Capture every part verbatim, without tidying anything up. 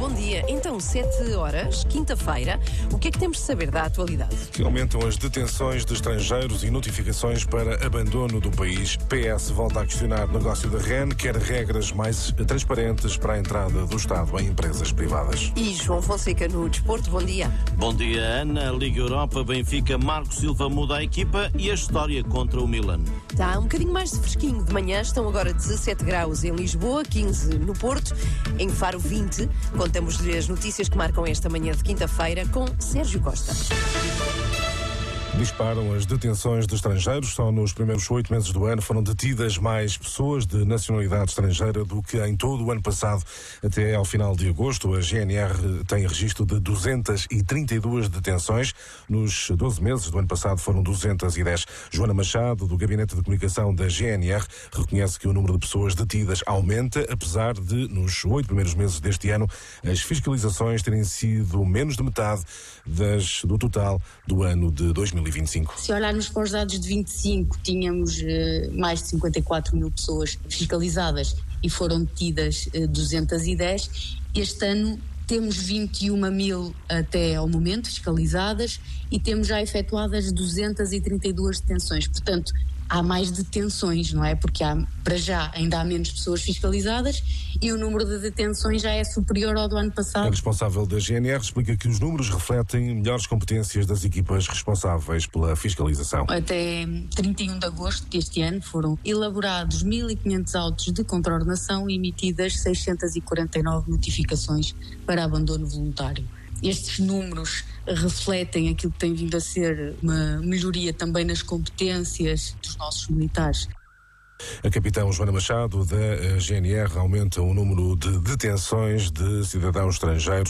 bom dia. Então, sete horas, quinta-feira, o que é que temos de saber da atualidade? Que aumentam as detenções de estrangeiros e notificações para abandono do país. P S volta a questionar o negócio da R E N, quer regras mais transparentes para a entrada do Estado em empresas privadas. E João Fonseca no desporto, bom dia. Bom dia, Ana. Liga Europa, Benfica, Marco Silva muda a equipa e a história contra o Milan. Está um bocadinho mais de fresquinho de manhã, estão agora dezassete graus em Lisboa, quinze no Porto, em Faro vinte. Contamos-lhe as notícias que marcam esta manhã de quinta-feira com Sérgio Costa. Disparam as detenções de estrangeiros. Só nos primeiros oito meses do ano foram detidas mais pessoas de nacionalidade estrangeira do que em todo o ano passado. Até ao final de agosto, a G N R tem registro de duzentas e trinta e duas detenções. Nos doze meses do ano passado foram duzentas e dez. Joana Machado, do Gabinete de Comunicação da G N R, reconhece que o número de pessoas detidas aumenta, apesar de, nos oito primeiros meses deste ano, as fiscalizações terem sido menos de metade das, do total do ano de dois mil e vinte e cinco. Se olharmos para os dados de vinte e cinco, tínhamos eh, mais de cinquenta e quatro mil pessoas fiscalizadas e foram detidas eh, duzentas e dez. Este ano temos vinte e uma mil até ao momento fiscalizadas e temos já efetuadas duzentas e trinta e duas detenções. Portanto, há mais detenções, não é? Porque há, para já ainda há menos pessoas fiscalizadas e o número de detenções já é superior ao do ano passado. A responsável da G N R explica que os números refletem melhores competências das equipas responsáveis pela fiscalização. Até trinta e um de agosto deste ano foram elaborados mil e quinhentos autos de contraordenação e emitidas seiscentas e quarenta e nove notificações para abandono voluntário. Estes números refletem aquilo que tem vindo a ser uma melhoria também nas competências dos nossos militares. A capitão Joana Machado, da G N R, aumenta o número de detenções de cidadãos estrangeiros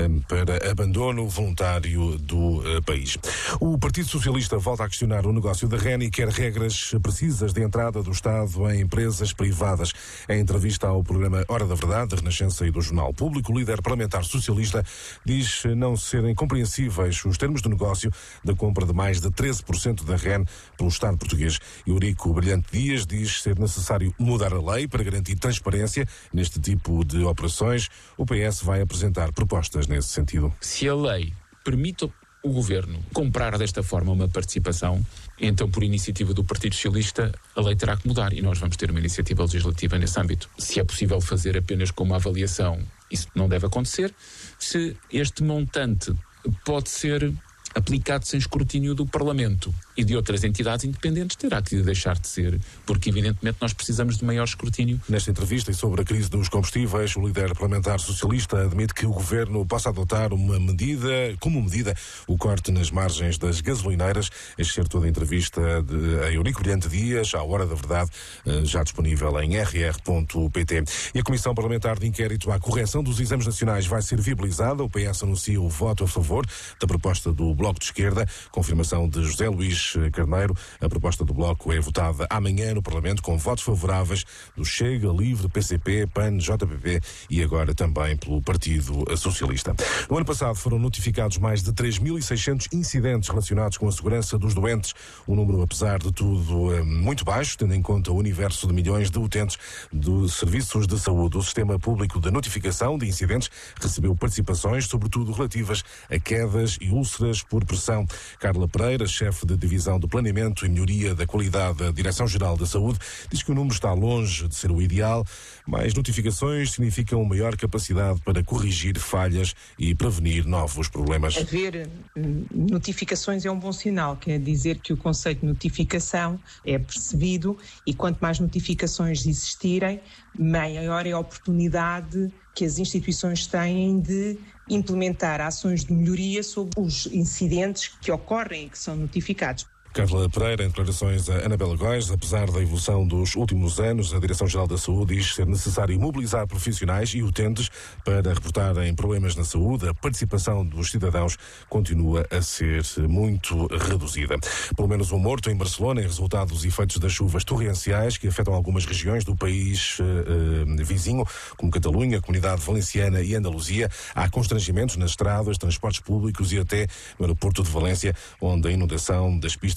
para abandono voluntário do país. O Partido Socialista volta a questionar o negócio da R E N e quer regras precisas de entrada do Estado em empresas privadas. Em entrevista ao programa Hora da Verdade, da Renascença e do Jornal Público, o líder parlamentar socialista diz não serem compreensíveis os termos do negócio da compra de mais de treze por cento da R E N pelo Estado português. Eurico Brilhante Dias diz ser necessário mudar a lei para garantir transparência neste tipo de operações. O P S vai apresentar propostas nesse sentido. Se a lei permite o Governo comprar desta forma uma participação, então, por iniciativa do Partido Socialista, a lei terá que mudar e nós vamos ter uma iniciativa legislativa nesse âmbito. Se é possível fazer apenas com uma avaliação, isso não deve acontecer. Se este montante pode ser aplicado sem escrutínio do Parlamento e de outras entidades independentes, terá que deixar de ser, porque evidentemente nós precisamos de maior escrutínio. Nesta entrevista e sobre a crise dos combustíveis, o líder parlamentar socialista admite que o Governo possa adotar uma medida, como medida, o corte nas margens das gasolineiras. Excerto da entrevista de Eurico Brilhante Dias, à Hora da Verdade, já disponível em r r ponto p t. E a Comissão Parlamentar de Inquérito à Correção dos Exames Nacionais vai ser viabilizada. O P S anuncia o voto a favor da proposta do Bloco de Esquerda, confirmação de José Luís Carneiro. A proposta do Bloco é votada amanhã no Parlamento com votos favoráveis do Chega, Livre, P C P, P A N, J P P e agora também pelo Partido Socialista. No ano passado foram notificados mais de três mil e seiscentos incidentes relacionados com a segurança dos doentes. Um número, apesar de tudo, muito baixo, tendo em conta o universo de milhões de utentes dos serviços de saúde. O Sistema Público de Notificação de Incidentes recebeu participações, sobretudo relativas a quedas e úlceras por pressão. Carla Pereira, chefe de Divisão de Planeamento e Melhoria da Qualidade da Direção-Geral da Saúde, diz que o número está longe de ser o ideal. Mais notificações significam maior capacidade para corrigir falhas e prevenir novos problemas. Haver notificações é um bom sinal, quer dizer que o conceito de notificação é percebido e quanto mais notificações existirem, maior é a oportunidade que as instituições têm de implementar ações de melhoria sobre os incidentes que ocorrem e que são notificados. Carla Pereira, em declarações a Anabela Góes, apesar da evolução dos últimos anos, a Direção-Geral da Saúde diz ser necessário mobilizar profissionais e utentes para reportarem problemas na saúde. A participação dos cidadãos continua a ser muito reduzida. Pelo menos um morto em Barcelona, em resultado dos efeitos das chuvas torrenciais que afetam algumas regiões do país eh, vizinho, como Catalunha, Comunidade Valenciana e Andaluzia. Há constrangimentos nas estradas, transportes públicos e até no aeroporto de Valência, onde a inundação das pistas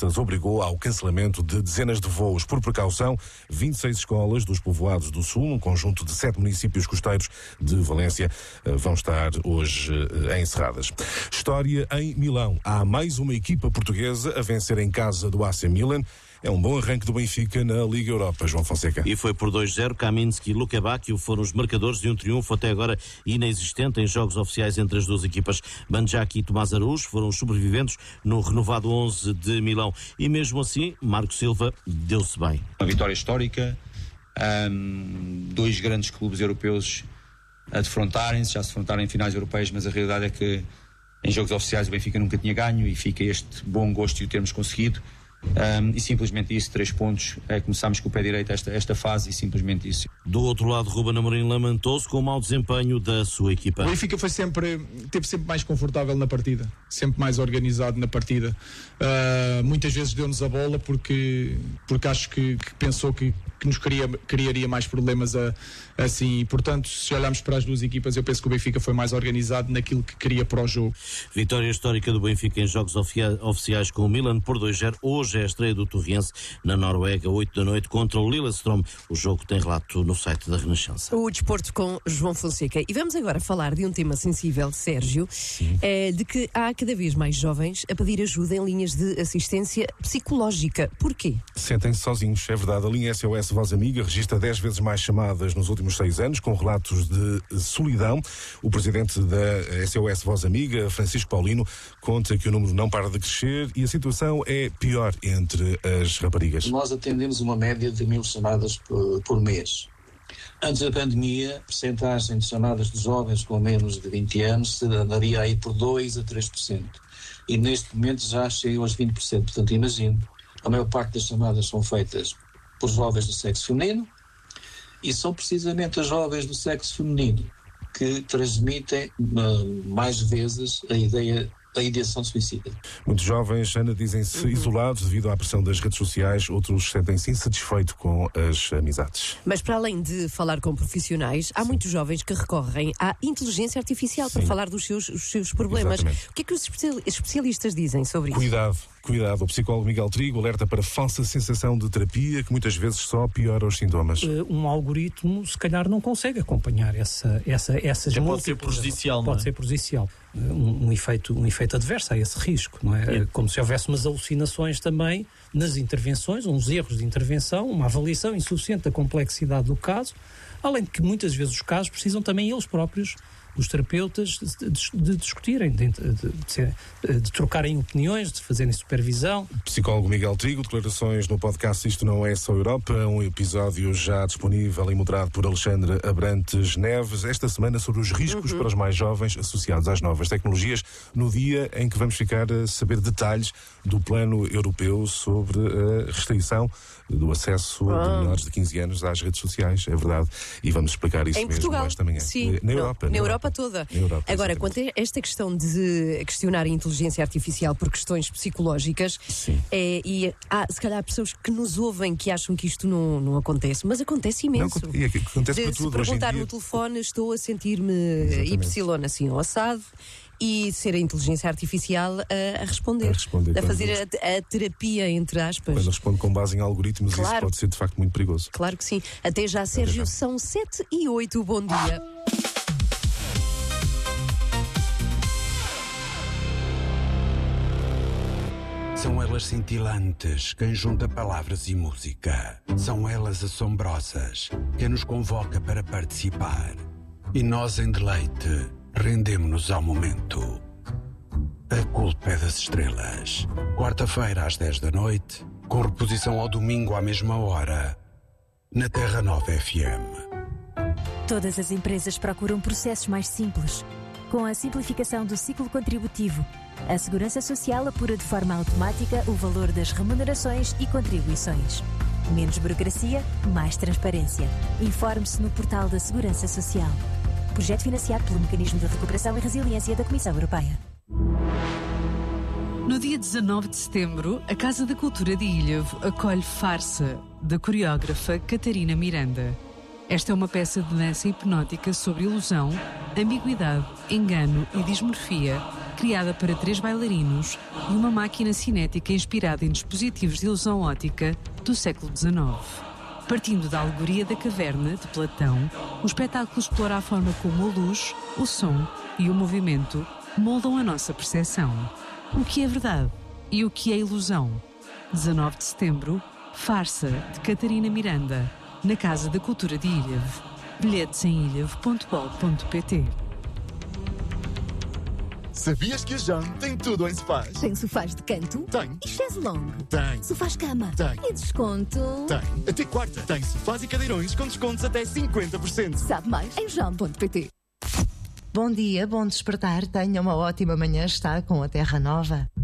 socialistas obrigou ao cancelamento de dezenas de voos. Por precaução, vinte e seis escolas dos povoados do Sul, um conjunto de sete municípios costeiros de Valência, vão estar hoje encerradas. História em Milão. Há mais uma equipa portuguesa a vencer em casa do A C Milan. É um bom arranque do Benfica na Liga Europa, João Fonseca. E foi por dois zero. Kaminski e Luka Bacchio foram os marcadores de um triunfo até agora inexistente em jogos oficiais entre as duas equipas. Mandžaki e Tomás Araújo foram os sobreviventes no renovado onze de Milão. E mesmo assim, Marco Silva deu-se bem. Uma vitória histórica, um, dois grandes clubes europeus a defrontarem-se, já se defrontaram em finais europeias, mas a realidade é que em jogos oficiais o Benfica nunca tinha ganho e fica este bom gosto de o termos conseguido. Um, e simplesmente isso, três pontos, é, começámos com o pé direito esta, esta fase e simplesmente isso. Do outro lado, Ruben Amorim lamentou-se com o mau desempenho da sua equipa. O Benfica foi sempre, teve sempre mais confortável na partida, sempre mais organizado na partida. Uh, muitas vezes deu-nos a bola porque, porque acho que, que pensou que, que nos queria, criaria mais problemas a, assim, e portanto, se olharmos para as duas equipas, eu penso que o Benfica foi mais organizado naquilo que queria para o jogo. Vitória histórica do Benfica em jogos oficiais com o Milan por dois zero. Hoje é a estreia do Torriense na Noruega, oito da noite, contra o Lillestrøm. O jogo tem relato no site da Renascença. O desporto com João Fonseca. E vamos agora falar de um tema sensível, Sérgio, é, de que há cada vez mais jovens a pedir ajuda em linhas de assistência psicológica. Porquê? Sentem-se sozinhos, é verdade. A linha S O S Voz Amiga registra dez vezes mais chamadas nos últimos seis anos, com relatos de solidão. O presidente da S O S Voz Amiga, Francisco Paulino, conta que o número não para de crescer e a situação é pior entre as raparigas. Nós atendemos uma média de mil chamadas por, por mês. Antes da pandemia, a percentagem de chamadas de jovens com menos de vinte anos se andaria aí por dois a três por cento. E neste momento já chegou aos vinte por cento. Portanto, imagino, a maior parte das chamadas são feitas por jovens do sexo feminino e são precisamente as jovens do sexo feminino que transmitem uh, mais vezes a ideia da ideação suicida. Muitos jovens, Ana, dizem-se uhum. isolados devido à pressão das redes sociais, outros sentem-se insatisfeitos com as amizades. Mas para além de falar com profissionais, há Sim. muitos jovens que recorrem à inteligência artificial Sim. para falar dos seus, os seus problemas. Exatamente. O que é que os especialistas dizem sobre isso? Cuidado. Cuidado, o psicólogo Miguel Trigo alerta para a falsa sensação de terapia que muitas vezes só piora os sintomas. Um algoritmo se calhar não consegue acompanhar essa, essa, essas Já pode ser prejudicial, Pode não é? ser prejudicial. Um, um, efeito, um efeito adverso a esse risco, não é? É como se houvesse umas alucinações também nas intervenções, uns erros de intervenção, uma avaliação insuficiente da complexidade do caso, além de que muitas vezes os casos precisam também eles próprios, os terapeutas, de, de, de discutirem, de, de, de, de trocarem opiniões, de fazerem supervisão. Psicólogo Miguel Trigo, declarações no podcast Isto Não É Só Europa, um episódio já disponível e moderado por Alexandre Abrantes Neves, esta semana sobre os riscos uhum. para os mais jovens associados às novas tecnologias, no dia em que vamos ficar a saber detalhes do plano europeu sobre a restrição do acesso ah. de menores de quinze anos às redes sociais, é verdade, e vamos explicar isso em mesmo Portugal, esta manhã. Sim, na, Europa, Europa, na, na Europa, Europa toda. Na Europa, Agora, quanto a esta questão de questionar a inteligência artificial por questões psicológicas, é, e há se calhar pessoas que nos ouvem que acham que isto não, não acontece, mas acontece imenso. Não, e acontece de para se tudo, perguntar dia... no telefone, estou a sentir-me Y assim ou assado, e ser a inteligência artificial a, a responder, a, responder, a fazer a, a terapia, entre aspas. Quando responde com base em algoritmos, claro. Isso pode ser de facto muito perigoso. Claro que sim. Até já, Sérgio, são sete e oito. Bom dia. São elas cintilantes, quem junta palavras e música. São elas assombrosas, quem nos convoca para participar. E nós, em deleite, rendemo-nos ao momento. A culpa é das estrelas. Quarta-feira às dez da noite, com reposição ao domingo à mesma hora, na Terra Nova F M. Todas as empresas procuram processos mais simples. Com a simplificação do ciclo contributivo, a Segurança Social apura de forma automática o valor das remunerações e contribuições. Menos burocracia, mais transparência. Informe-se no portal da Segurança Social. Projeto financiado pelo Mecanismo de Recuperação e Resiliência da Comissão Europeia. No dia dezanove de setembro, a Casa da Cultura de Ilhavo acolhe Farsa, da coreógrafa Catarina Miranda. Esta é uma peça de dança hipnótica sobre ilusão, ambiguidade, engano e dismorfia, criada para três bailarinos e uma máquina cinética inspirada em dispositivos de ilusão óptica do século dezenove. Partindo da alegoria da caverna, de Platão, o espetáculo explora a forma como a luz, o som e o movimento moldam a nossa percepção. O que é verdade e o que é ilusão? dezanove de setembro, Farsa, de Catarina Miranda, na Casa da Cultura de Ilhavo. Bilhetes em ilhavo ponto gol ponto pt. Sabias que a Jam tem tudo em sofás? Tem sofás de canto? Tem. E chaise longue? Tem. Sofás cama? Tem. E desconto? Tem. Até quarta. Tem sofás e cadeirões com descontos até cinquenta por cento. Sabe mais em jam ponto pt. Bom dia, bom despertar. Tenha uma ótima manhã. Está com a Terra Nova.